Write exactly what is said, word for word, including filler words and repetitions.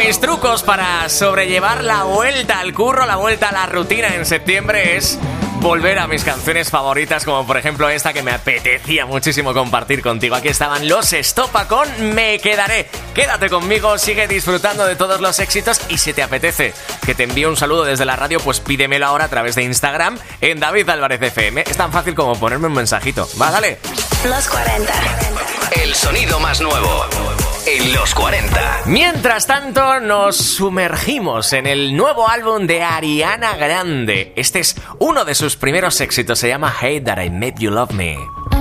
mis trucos para sobrellevar la vuelta al curro, la vuelta a la rutina en septiembre es volver a mis canciones favoritas, como por ejemplo esta que me apetecía muchísimo compartir contigo. Aquí estaban Los Estopa con Me Quedaré. Quédate conmigo, sigue disfrutando de todos los éxitos y si te apetece que te envíe un saludo desde la radio, pues pídemelo ahora a través de Instagram en David Álvarez F M. Es tan fácil como ponerme un mensajito. Va, dale. Los cuarenta. El sonido más nuevo en Los cuarenta. Mientras tanto, nos sumergimos en el nuevo álbum de Ariana Grande. Este es uno de sus primeros éxitos, se llama Hate That I Made You Love Me.